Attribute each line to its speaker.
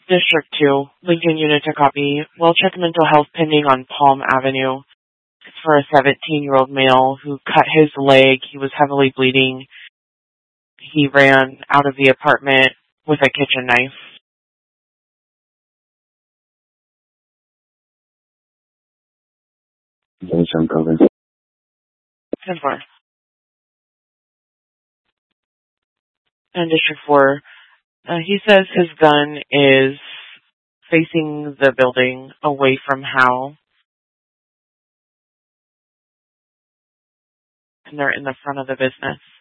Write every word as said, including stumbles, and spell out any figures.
Speaker 1: District two, Lincoln Unit to copy. Well-check mental health pending on Palm Avenue. It's for a seventeen-year-old male who cut his leg. He was heavily bleeding. He ran out of the apartment with a kitchen knife.
Speaker 2: ten four.
Speaker 1: ten four. And District four, uh, he says his gun is facing the building away from Hal. And they're in the front of the business.